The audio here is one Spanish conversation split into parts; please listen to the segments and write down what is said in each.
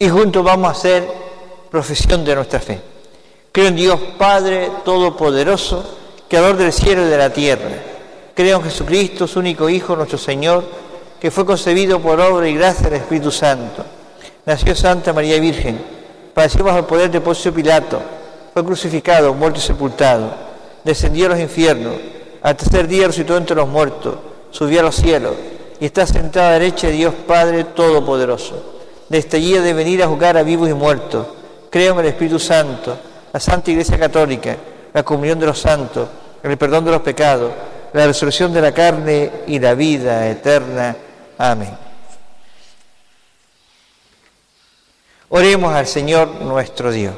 y juntos vamos a hacer profesión de nuestra fe. Creo en Dios Padre Todopoderoso, Creador del cielo y de la tierra. Creo en Jesucristo, su único Hijo, nuestro Señor, que fue concebido por obra y gracia del Espíritu Santo. Nació Santa María Virgen, padeció bajo el poder de Poncio Pilato, fue crucificado, muerto y sepultado, descendió a los infiernos, al tercer día resucitó entre los muertos, subió a los cielos y está sentado a la derecha de Dios Padre Todopoderoso. Desde allí ha de venir a juzgar a vivos y muertos. Creo en el Espíritu Santo, la Santa Iglesia Católica, la comunión de los santos, el perdón de los pecados, la resurrección de la carne y la vida eterna. Amén. Oremos al Señor nuestro Dios.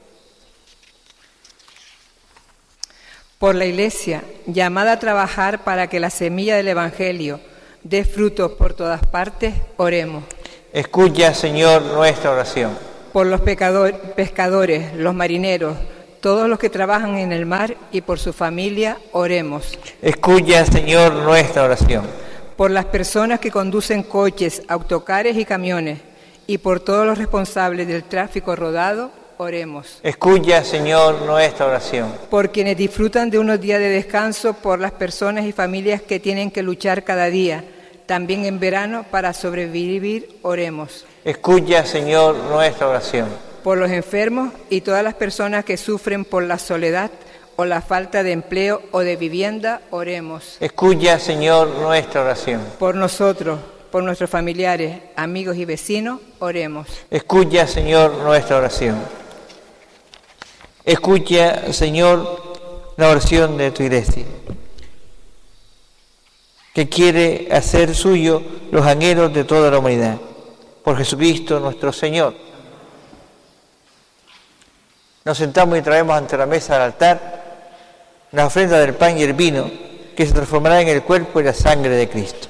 Por la Iglesia, llamada a trabajar para que la semilla del Evangelio dé frutos por todas partes, oremos. Escucha, Señor, nuestra oración. Por los pescadores, los marineros, todos los que trabajan en el mar y por su familia, oremos. Escucha, Señor, nuestra oración. Por las personas que conducen coches, autocares y camiones y por todos los responsables del tráfico rodado, oremos. Escucha, Señor, nuestra oración. Por quienes disfrutan de unos días de descanso, por las personas y familias que tienen que luchar cada día, también en verano, para sobrevivir, oremos. Escucha, Señor, nuestra oración. Por los enfermos y todas las personas que sufren por la soledad o la falta de empleo o de vivienda, oremos. Escucha, Señor, nuestra oración. Por nosotros, por nuestros familiares, amigos y vecinos, oremos. Escucha, Señor, nuestra oración. Escucha, Señor, la oración de tu Iglesia, que quiere hacer suyo los anhelos de toda la humanidad. Por Jesucristo nuestro Señor. Nos sentamos y traemos ante la mesa del altar la ofrenda del pan y el vino, que se transformará en el cuerpo y la sangre de Cristo.